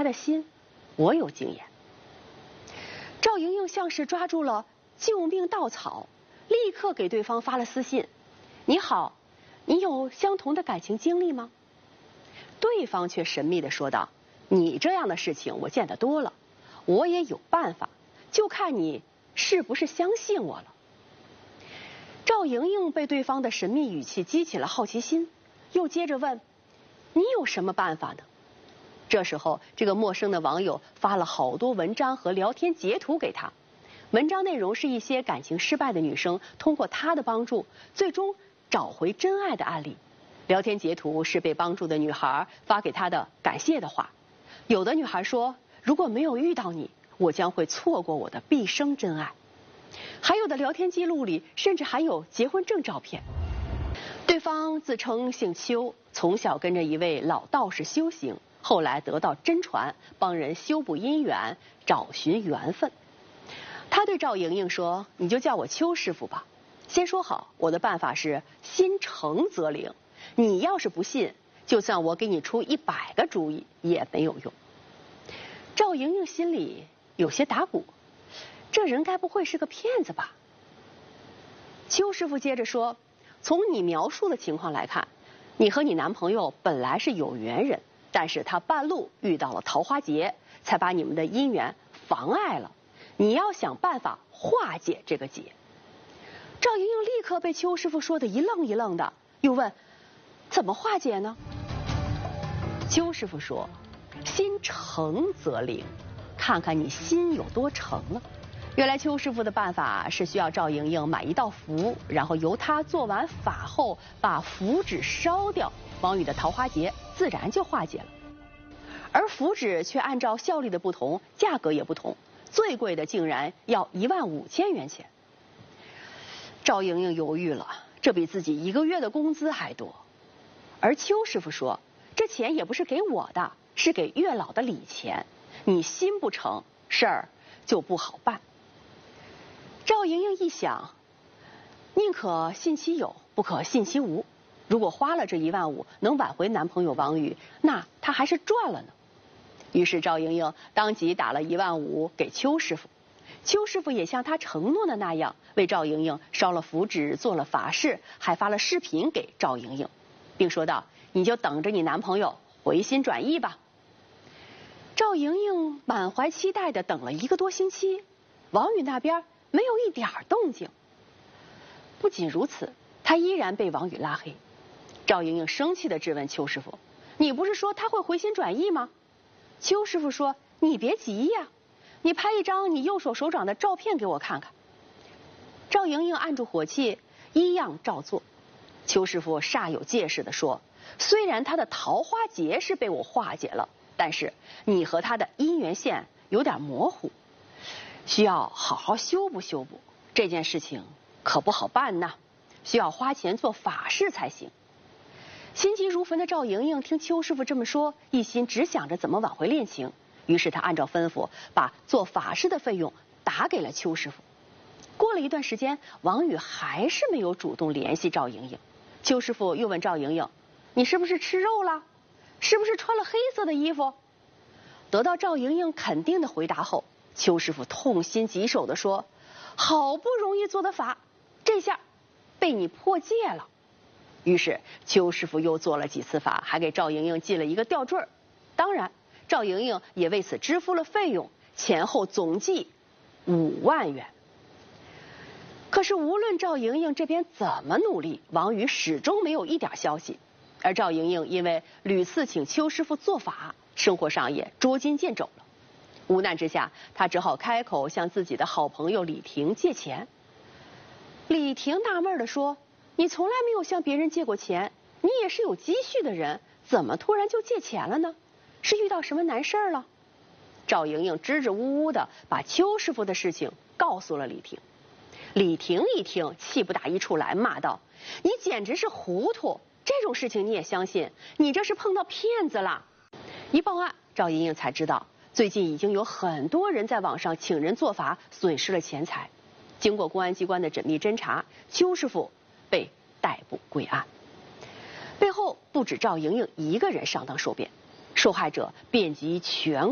的心，我有经验。赵莹莹像是抓住了救命稻草，立刻给对方发了私信：你好，你有相同的感情经历吗？对方却神秘地说道：你这样的事情我见得多了，我也有办法，就看你是不是相信我了。赵莹莹被对方的神秘语气激起了好奇心，又接着问：你有什么办法呢？这时候，这个陌生的网友发了好多文章和聊天截图给他，文章内容是一些感情失败的女生通过他的帮助，最终找回真爱的案例。聊天截图是被帮助的女孩发给他的感谢的话。有的女孩说：如果没有遇到你，我将会错过我的毕生真爱。还有的聊天记录里甚至还有结婚证照片。对方自称姓邱，从小跟着一位老道士修行，后来得到真传，帮人修补姻缘，找寻缘分。他对赵莹莹说：你就叫我邱师傅吧。先说好，我的办法是心诚则灵，你要是不信，就算我给你出100个主意也没有用。赵莹莹心里有些打鼓，这人该不会是个骗子吧？邱师傅接着说：从你描述的情况来看，你和你男朋友本来是有缘人，但是他半路遇到了桃花劫，才把你们的姻缘妨碍了。你要想办法化解这个劫。赵莹莹立刻被邱师傅说的一愣一愣的，又问：怎么化解呢？邱师傅说：心诚则灵，看看你心有多诚了。原来邱师傅的办法是需要赵莹莹买一道符，然后由他做完法后把符纸烧掉，王宇的桃花劫自然就化解了。而符纸却按照效力的不同，价格也不同，最贵的竟然要15000元钱。赵莹莹犹豫了，这比自己1个月的工资还多。而邱师傅说：这钱也不是给我的，是给月老的礼钱，你心不诚，事儿就不好办。赵莹莹一想，宁可信其有，不可信其无。如果花了这15000能挽回男朋友王宇，那她还是赚了呢。于是赵莹莹当即打了15000给邱师傅。邱师傅也像他承诺的那样，为赵莹莹烧了符纸，做了法事，还发了视频给赵莹莹，并说道：你就等着你男朋友回心转意吧。赵莹莹满怀期待地等了1个多星期，王宇那边没有一点动静。不仅如此，他依然被王宇拉黑。赵莹莹生气地质问邱师傅：你不是说他会回心转意吗？邱师傅说：你别急呀，你拍一张你右手手掌的照片给我看看。赵莹莹按住火气，一样照做。邱师傅煞有介事地说：虽然他的桃花劫是被我化解了，但是你和他的姻缘线有点模糊，需要好好修补修补。这件事情可不好办呐，需要花钱做法事才行。心急如焚的赵莹莹听邱师傅这么说，一心只想着怎么挽回恋情，于是她按照吩咐把做法事的费用打给了邱师傅。过了一段时间，王宇还是没有主动联系赵莹莹。邱师傅又问赵莹莹：你是不是吃肉了？是不是穿了黑色的衣服？得到赵莹莹肯定的回答后，邱师傅痛心疾首地说：好不容易做的法，这下被你破戒了。于是邱师傅又做了几次法，还给赵莹莹系了一个吊坠。当然赵莹莹也为此支付了费用，前后总计5万元。可是无论赵莹莹这边怎么努力，王宇始终没有一点消息。而赵莹莹因为屡次请邱师傅做法，生活上也捉襟见肘了。无奈之下，她只好开口向自己的好朋友李婷借钱。李婷纳闷地说：你从来没有向别人借过钱，你也是有积蓄的人，怎么突然就借钱了呢？是遇到什么难事了？赵莹莹支支吾吾的把邱师傅的事情告诉了李婷。李婷一听，气不打一处来，骂道：你简直是糊涂，这种事情你也相信？你这是碰到骗子了。一报案，赵莹莹才知道最近已经有很多人在网上请人做法，损失了钱财。经过公安机关的缜密侦查，邱师傅被逮捕归案。背后不止赵莹莹一个人上当受骗，受害者遍及全